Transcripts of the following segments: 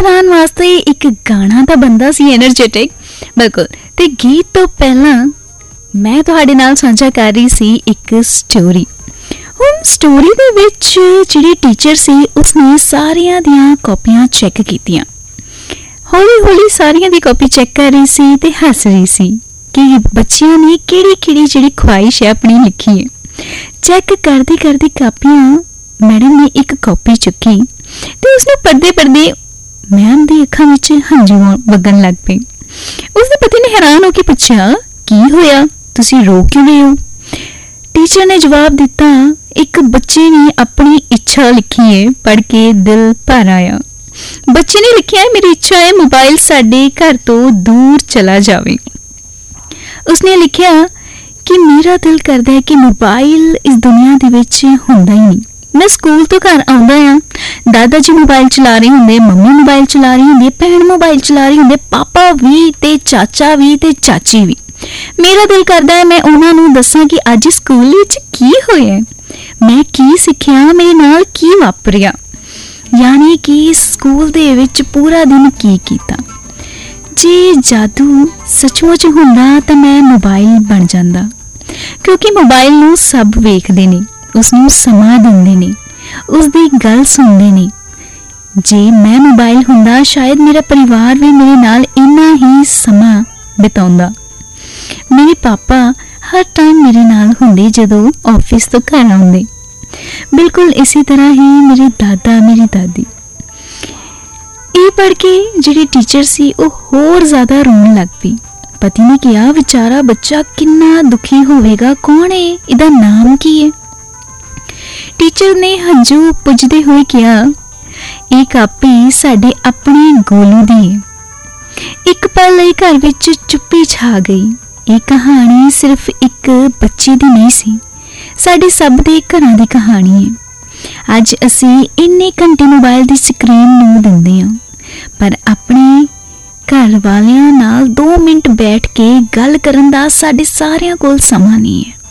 बनाने वास्ते एक गाना तो बनता सी एनर्जेटिक, बिल्कुल। ते गीत तो पहला मैं तुहाडे नाल साझा कर रही सी एक स्टोरी। हुण स्टोरी दे विच जिहड़ी टीचर सी उसने सारियां दियां कॉपियां चैक कीतियां। हौली हौली सारियां दी कॉपी चैक कर रही सी ते हस रही सी कि बच्चियां ने किहड़ी किहड़ी जिहड़ी ख्वाहिश है अपनी लिखी है। चैक करदी करदी कापियां मैडम ने एक कॉपी चुकी ते उसने पढ़दे पढ़दे मैम दी अखां विच हंझू वगन लग पे। उसके पति ने हैरान होकर पूछा, की होया, तुसी रो क्यों रहे हो? टीचर ने जवाब दिता, एक बच्चे ने अपनी इच्छा लिखी है, पढ़ के दिल भर आया। बच्चे ने लिखा है, मेरी इच्छा है मोबाइल साडे घर तो दूर चला जावे। उसने लिखा कि मेरा दिल करदा है कि मोबाइल इस दुनिया दे विच हुंदा ही नहीं। मैं स्कूल तो घर आउंदा आ, दादा जी मोबाइल चला रहे होंदे, मम्मी मोबाइल चला रही होंदी, भैन मोबाइल चला रही होंदे, पापा भी ते चाचा भी ते चाची भी। मेरा दिल करदा है मैं उन्हां नूं दस्सां कि अज स्कूल विच की होया, मैं की सिੱਖਿਆ, मेरे नाल की वापरिया, यानी कि स्कूल दे विच पूरा दिन की कीता। जे जादू सचमुच हुंदा तां मैं मोबाइल बन जांदा, क्योंकि मोबाइल नूं सब वेखदे ने, उसनूं समा दिंदे ने, उसदी गल सुनदे ने। जे मैं मोबाइल हुंदा शायद मेरा परिवार भी मेरे नाल इन्ना ही समा बिताउंदा। मेरे पापा हर टाइम मेरे नाल हुंदे जदों ऑफिस तो घर आउंदे। बिल्कुल इसी तरह ही मेरे दादा मेरी दादी। ये पढ़ के जिहड़ी टीचर सी वो होर ज़्यादा रोन लग पई। पति ने कहा, विचारा बच्चा किन्ना दुखी होवेगा, कौन है, इहदा नाम की है? टीचर ने हंझू पुजदे हुए कहा, ये कापी साडे अपने गोलू दी है। एक पल लई घर विच चुप्पी छा गई। ये कहानी सिर्फ एक बच्चे दी नहीं सी, साडे सब दे घरां दी कहानी है। अज असीं इन्ने घंटे मोबाइल दी स्क्रीन नूं दिंदे हां, पर अपने घर वालियां नाल 2 मिनट बैठ के गल करन दा साडे सारियां कोल समां नहीं है।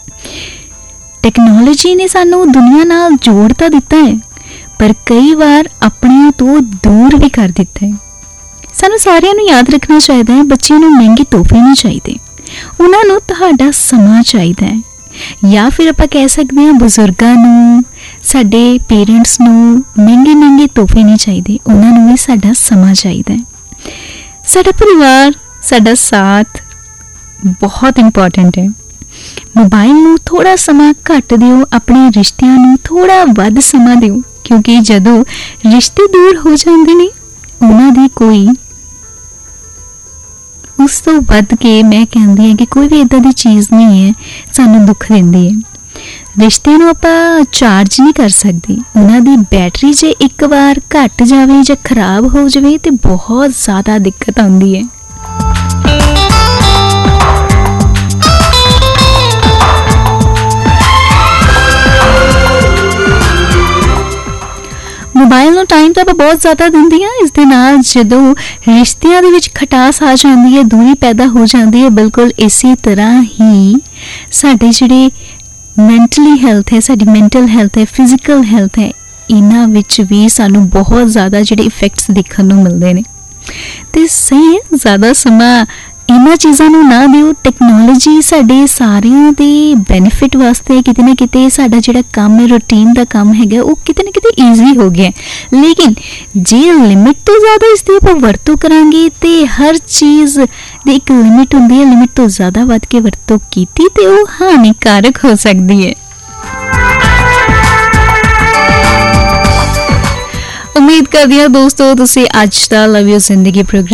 टेक्नोलॉजी ने सानू दुनिया नाल जोड़ तो दिता है, पर कई बार अपने तो दूर भी कर दिता है। सानू सारियां नू याद रखना चाहिए है, बच्चों नू महंगे तोहफे नहीं चाहिए, उन्हां नू तुहाडा समा चाहिए है। या फिर आपां कह सकते हैं बजुर्गां नू, साडे पेरेंट्स नू महंगे महंगे तोहफे नहीं चाहिए, उन्हां नू भी साडा समा चाहिए है। साडा परिवार, साडा साथ बहुत इंपॉर्टेंट है। मोबाइल नू थोड़ा समा घट दिओ, अपने रिश्तियां नू थोड़ा वध समा दिओ, क्योंकि जदों रिश्ते दूर हो जाते ने उन्हां दी कोई उस तो वध के मैं कहती हाँ कि कोई भी इदां दी चीज़ नहीं है सानू दुख दिंदी है। रिश्तिਆਂ नू आपां चार्ज नहीं कर सकते, उन्हां दी बैटरी जे एक बार घट जाए जां खराब हो जाए तो बहुत ज़्यादा दिक्कत आउंदी है। मोबाइल नूं टाइम तो आप बहुत ज़्यादा दिंदी हाँ, इस दे नाल जदों रिश्तिਆਂ ਦੇ ਵਿੱਚ खटास आ जाती है, दूरी पैदा हो जाती है। बिल्कुल इसी तरह ही साडे जिहड़े मैंटली हैल्थ है, साडी मैंटल हैल्थ है, फिजिकल हैल्थ है, इन्हां विच भी सानू बहुत ज़्यादा जिहड़े इफेक्ट्स देखण नूं मिलदे ने। ते सही है, ज़्यादा समा इन्हां चीज़ां नूं ना दिओ। टेक्नोलॉजी साडे सारिਆਂ दे बेनिफिट वास्ते किते ना किते साडा जिहड़ा काम है, रूटीन दा काम हैगा, वो किते ना किते ईजी हो गया। लेकिन जे लिमिट तो ज़्यादा इसदी आपां वरतों करांगे ते हर चीज़ दी एक लिमिट हुंदी है, लिमिट तो ज़्यादा वध के वरतों कीती ते वो हानिकारक हो सकदी है। उम्मीद करदी हां दोस्तों तुसीं अज दा लव यू जिंदगी प्रोग्राम